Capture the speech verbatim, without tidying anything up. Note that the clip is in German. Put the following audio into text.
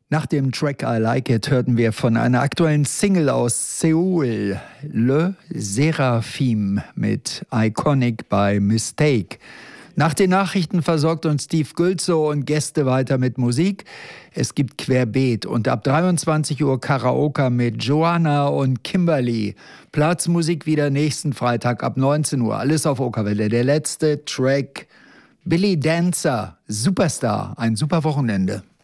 Nach dem Track I Like It hörten wir von einer aktuellen Single aus Seoul, Le Seraphim mit Iconic by Mistake. Nach den Nachrichten versorgt uns Steve Gülzow und Gäste weiter mit Musik. Es gibt Querbeet und ab dreiundzwanzig Uhr Karaoke mit Joanna und Kimberly. Platzmusik wieder nächsten Freitag ab neunzehn Uhr. Alles auf Okerwelle. Der letzte Track, Billy Dancer, Superstar. Ein super Wochenende.